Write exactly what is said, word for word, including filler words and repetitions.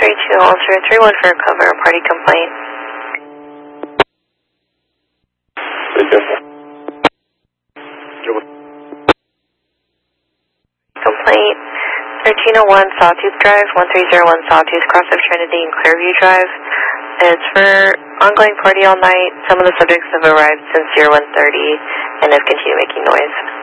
three two Ultra three one for cover, party complaint. Complaint thirteen oh one Sawtooth Drive, one three zero one Sawtooth, cross of Trinity and Clearview Drive. It's for ongoing party all night. Some of the subjects have arrived since zero one thirty and have continued making noise.